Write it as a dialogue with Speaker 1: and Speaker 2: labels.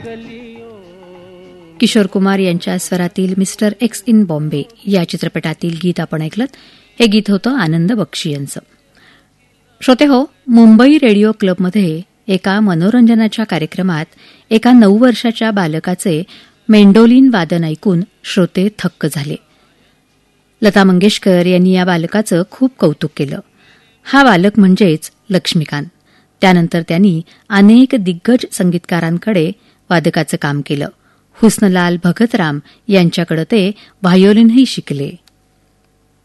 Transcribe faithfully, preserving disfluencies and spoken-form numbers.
Speaker 1: किशोर कुमार यांच्या स्वरातील mister x in Bombay या चित्रपटातील गीत आपण ऐकलं. हे गीत होतं आनंद बक्षी यांचं. श्रोते हो, मुंबई रेडिओ क्लबमध्ये एका मनोरंजनाच्या कार्यक्रमात एका नऊ वर्षाच्या बालकाचे मेंडोलिन वादन ऐकून श्रोते थक्क झाले. लता मंगेशकर यांनी या बालकाचं खूप कौतुक केलं. हा बालक म्हणजेच लक्ष्मीकांत. त्यानंतर त्यांनी अनेक दिग्गज संगीतकारांकडे वादकाचं काम केलं. हुस्नलाल भगतराम यांच्याकडे ते व्हायोलिनही शिकले.